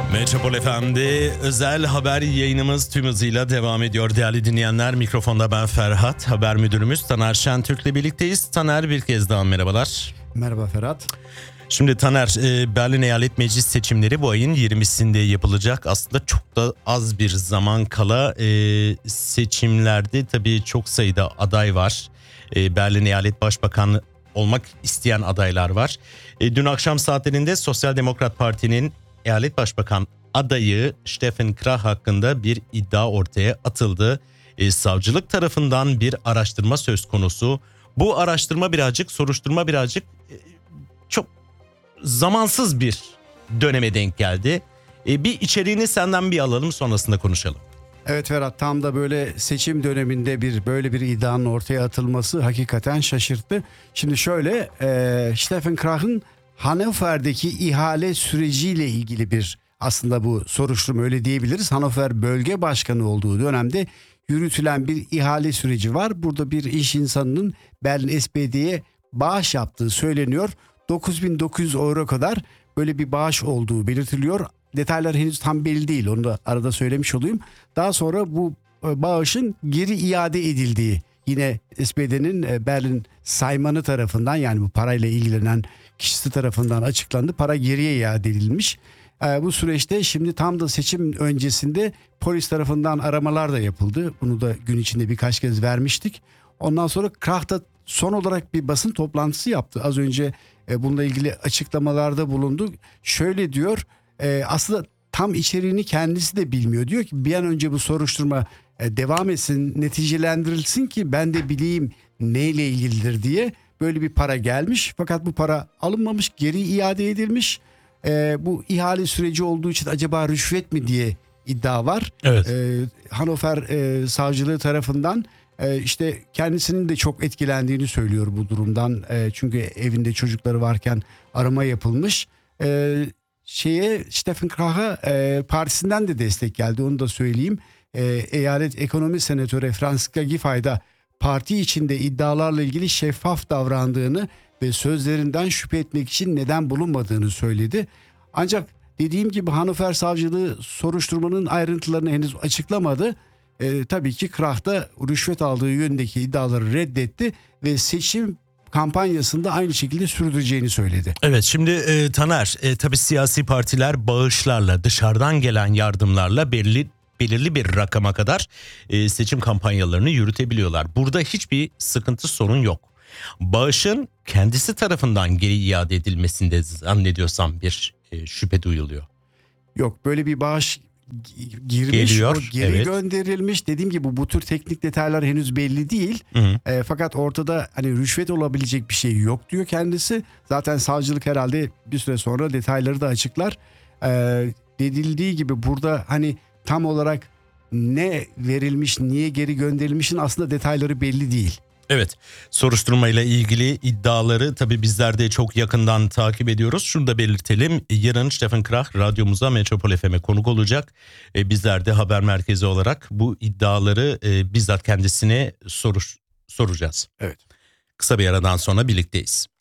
Metropol FM'de özel haber yayınımız tüm hızıyla devam ediyor. Değerli dinleyenler, mikrofonda ben Ferhat, haber müdürümüz Taner Şentürk'le birlikteyiz. Taner, bir kez daha merhabalar. Merhaba Ferhat. Şimdi Taner, Berlin Eyalet Meclis seçimleri bu ayın 20'sinde yapılacak. Aslında çok da az bir zaman kala seçimlerde tabii çok sayıda aday var. Berlin Eyalet Başbakanı olmak isteyen adaylar var. Dün akşam saatlerinde Sosyal Demokrat Parti'nin Eyalet Başbakan adayı Steffen Krach hakkında bir iddia ortaya atıldı. Savcılık tarafından bir araştırma söz konusu. Bu araştırma soruşturma çok zamansız bir döneme denk geldi. Bir içeriğini senden bir alalım, sonrasında konuşalım. Evet Ferhat, tam da böyle seçim döneminde böyle bir iddianın ortaya atılması hakikaten şaşırttı. Şimdi şöyle, Steffen Krach'ın Hannover'deki ihale süreciyle ilgili bir aslında bu soruşturma, öyle diyebiliriz. Hannover bölge başkanı olduğu dönemde yürütülen bir ihale süreci var. Burada bir iş insanının Berlin SPD'ye bağış yaptığı söyleniyor. 9.900 euro kadar böyle bir bağış olduğu belirtiliyor. Detaylar henüz tam belli değil, onu da arada söylemiş olayım. Daha sonra bu bağışın geri iade edildiği, yine SPD'nin Berlin saymanı tarafından, yani bu parayla ilgilenen kişisi tarafından açıklandı. Para geriye iade edilmiş. Bu süreçte şimdi tam da seçim öncesinde polis tarafından aramalar da yapıldı. Bunu da gün içinde birkaç kez vermiştik. Ondan sonra Krach da son olarak bir basın toplantısı yaptı. Az önce bununla ilgili açıklamalarda bulundu. Şöyle diyor, aslında tam içeriğini kendisi de bilmiyor. Diyor ki bir an önce bu soruşturma devam etsin, neticelendirilsin ki ben de bileyim neyle ilgilidir diye. Böyle bir para gelmiş, fakat bu para alınmamış, geri iade edilmiş. Bu ihale süreci olduğu için acaba rüşvet mi diye iddia var. Evet. Hannover savcılığı tarafından işte kendisinin de çok etkilendiğini söylüyor bu durumdan. Çünkü evinde çocukları varken arama yapılmış. Steffen Krach'a partisinden de destek geldi, onu da söyleyeyim. Eyalet Ekonomi Senatörü Franziska Giffey da parti içinde iddialarla ilgili şeffaf davrandığını ve sözlerinden şüphe etmek için neden bulunmadığını söyledi. Ancak dediğim gibi Hannover savcılığı soruşturmanın ayrıntılarını henüz açıklamadı. Tabii ki Krach da rüşvet aldığı yönündeki iddiaları reddetti ve seçim kampanyasında aynı şekilde sürdüreceğini söyledi. Evet, şimdi Taner, tabii siyasi partiler bağışlarla, dışarıdan gelen yardımlarla belirli bir rakama kadar seçim kampanyalarını yürütebiliyorlar. Burada hiçbir sıkıntı, sorun yok. Bağışın kendisi tarafından geri iade edilmesinde zannediyorsam bir şüphe duyuluyor. Yok, böyle bir bağış girmiş, geliyor, o geri evet, gönderilmiş. Dediğim gibi bu tür teknik detaylar henüz belli değil. Fakat ortada hani rüşvet olabilecek bir şey yok diyor kendisi. Zaten savcılık herhalde bir süre sonra detayları da açıklar. Dedildiği gibi burada hani tam olarak ne verilmiş, niye geri gönderilmişin aslında detayları belli değil. Evet, soruşturmayla ilgili iddiaları tabii bizler de çok yakından takip ediyoruz. Şunu da belirtelim, yarın Steffen Krach radyomuza, Metropol FM'e konuk olacak. Bizler de haber merkezi olarak bu iddiaları bizzat kendisine soracağız. Evet. Kısa bir aradan sonra birlikteyiz.